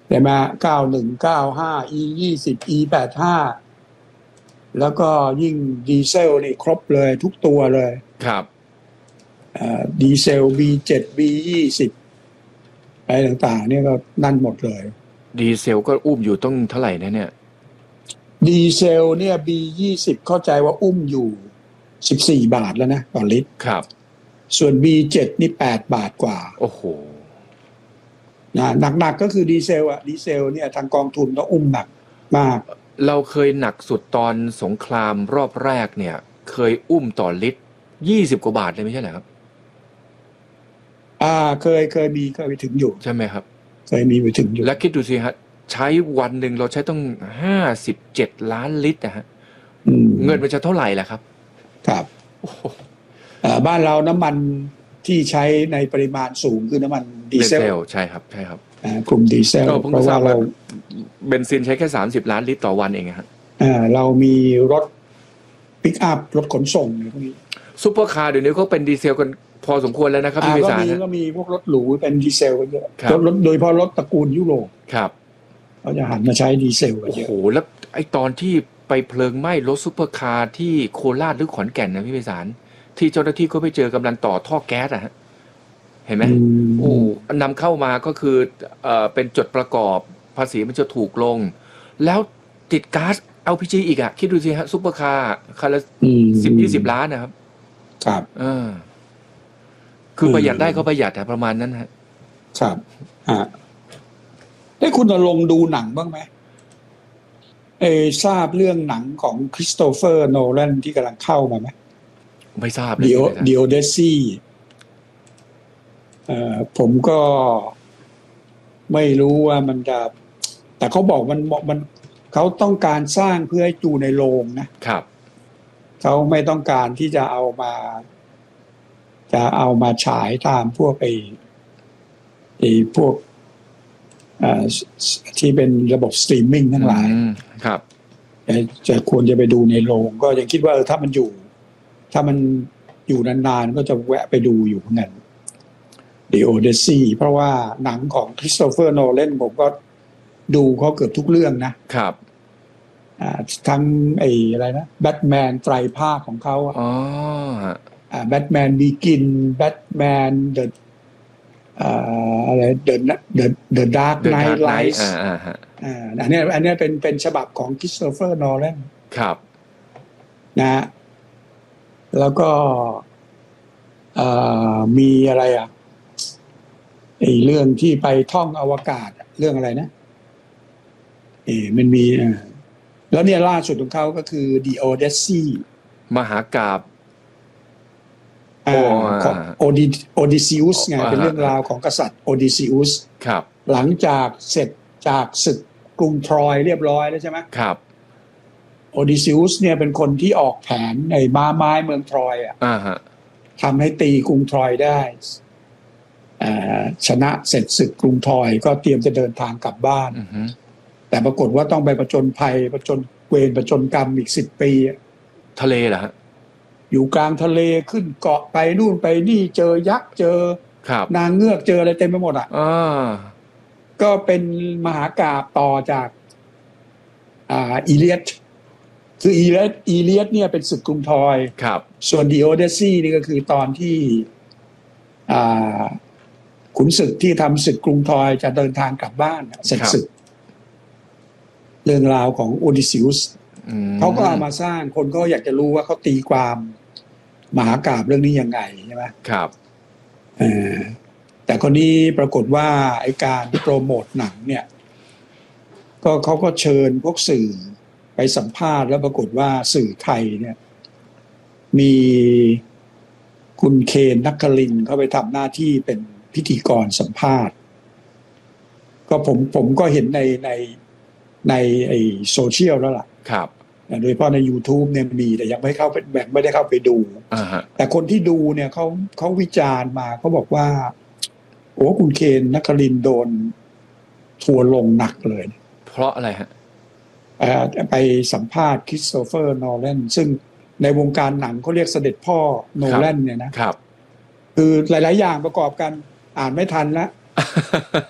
ใช่ไหม9195 E20 E85แล้วก็ยิ่งดีเซลนี่ครบเลยทุกตัวเลยครับดีเซล B7 B20 อะไรต่างๆเนี่ยก็นั่นหมดเลยดีเซลก็อุ้มอยู่ต้องเท่าไหร่นะเนี่ยดีเซลเนี่ย B20 เข้าใจว่าอุ้มอยู่14 บาทแล้วนะต่อลิตรครับส่วน B7 นี่8 บาทกว่าโอ้โหนะหนักๆก็คือดีเซลดีเซลเนี่ยทางกองทุนต้องอุ้มหนักมากเราเคยหนักสุดตอนสงครามรอบแรกเนี่ยเคยอุ้มต่อลิตร20 กว่าบาทเลยไม่ใช่เหรอครับเคยไปถึงอยู่ใช่ไหมครับเคยมีไปถึงอยู่แล้วคิดดูสิฮะใช้วันหนึ่งเราใช้ต้อง57 ล้านลิตรนะฮะเงินมันจะเท่าไหร่ล่ะครับครับบ้านเราน้ำมันที่ใช้ในปริมาณสูงคือน้ำมันดีเซลใช่ครับใช่ครับกลุ่มดีเซลเพราะว่าเราเบนซินใช้แค่30 ล้านลิตรต่อวันเองฮะเรามีรถปิกอัพรถขนส่งพวกนี้ซุปเปอร์คาร์เดี๋ยวนี้เขาเป็นดีเซลกันพอสมควรแล้วนะครับพี่วิสารก็มีพวกรถหรูเป็นดีเซลกันเยอะรถโดยเฉพาะรถตระกูลยุโรปครับเขาจะหันมาใช้ดีเซลกันเยอะโอ้โหแล้วไอตอนที่ไปเพลิงไหม้รถซุปเปอร์คาร์ที่โคราชหรือขอนแก่นนะพี่วิสารที่เจ้าหน้าที่ก็ไปเจอกำลังต่อท่อแก๊สอะฮะเห็นไหมโอ้นำเข้ามาก็คือเป็นจดประกอบภาษีมันจะถูกลงแล้วติดก๊าซ LPG อีกอะคิดดูสิฮะซุปเปอร์คาร์คันละ10-20 ล้านนะครับครับคือประหยัดได้ก็ประหยัดประมาณนั้นฮะครับได้คุณลงดูหนังบ้างไหมทราบเรื่องหนังของคริสโตเฟอร์โนแลนที่กำลังเข้ามาไหมไม่ทราบเลย The Odysseyผมก็ไม่รู้ว่ามันจะแต่เขาบอกมันเขาต้องการสร้างเพื่อให้ดูในโรงนะครับเขาไม่ต้องการที่จะเอามาฉายตามพวกพวกที่เป็นระบบสตรีมมิ่งทั้งหลายครับจะควรจะไปดูในโรงก็ยังคิดว่าถ้ามันอยู่นานๆก็จะแวะไปดูอยู่เหมือนกัน The Odyssey เพราะว่าหนังของคริสโตเฟอร์โนแลนผมก็ดูเขาเกือบทุกเรื่องนะครับทั้งอะไรนะแบทแมนไตรภาคของเขาแบทแมนบีกินแบทแมนเดอะอะไรเดอะดาร์กไนท์ไลท์อันนี้เป็นฉบับของคริสโตเฟอร์โนแลนครับนะแล้วก็มีอะไรเรื่องที่ไปท่องอวกาศเรื่องอะไรนะมันมีแล้วเนี่ยล่าสุดของเขาก็คือ The Odyssey มหากาพย์ของโอดิซิอุสไงเป็นเรื่องราวของกษัตริย์โอดิซิอุสครับหลังจากเสร็จจากศึกกรุงทรอยเรียบร้อยแล้วใช่ไหมครับโอดิซิอุสเนี่ยเป็นคนที่ออกแผนม้าไม้เมืองทรอยทำให้ตีกรุงทรอยได้ชนะเสร็จศึกกรุงทรอยก็เตรียมจะเดินทางกลับบ้านแต่ปรากฏว่าต้องไปผจญภัยผจญเวรผจญกรรมอีก10 ปีทะเลเหรอฮะอยู่กลางทะเลขึ้นเกาะไปนู่นไปนี่เจอยักษ์เจอนางเงือกเจออะไรเต็มไปหมดก็เป็นมหากาพย์ต่อจากอีเลียดคืออีเลียดเนี่ยเป็นศึกกรุงทรอยส่วนดีโอเดซี่นี่ก็คือตอนที่ขุนศึกที่ทำศึกกรุงทรอยจะเดินทางกลับบ้านเสร็จศึกเรื่องราวของโอดิซิอุสเขาก็เอามาสร้างคนก็อยากจะรู้ว่าเขาตีความมหากาพย์เรื่องนี้ยังไงใช่ไหมครับแต่คนนี้ปรากฏว่าไอ้การโปรโมทหนังเนี่ยก็เขาก็เชิญพวกสื่อไปสัมภาษณ์แล้วปรากฏว่าสื่อไทยเนี่ยมีคุณเคนนักคลินเข้าไปทำหน้าที่เป็นพิธีกรสัมภาษณ์ก็ผมก็เห็นในโซเชียลแล้วล่ะครับโดยเฉพาะใน YouTube เนี่ยมีแต่ยังไม่ได้เข้าไปดูแต่คนที่ดูเนี่ยเขาวิจารณ์มาเขาบอกว่าโอ้คุณเคนนักคลินโดนทัวร์ลงหนักเลยเพราะอะไรฮะไปสัมภาษณ์คริสโตเฟอร์โนแลนซึ่งในวงการหนังเขาเรียกเสด็จพ่อโนแลนเนี่ยนะครับคือหลายๆอย่างประกอบกันอ่านไม่ทันแล้ว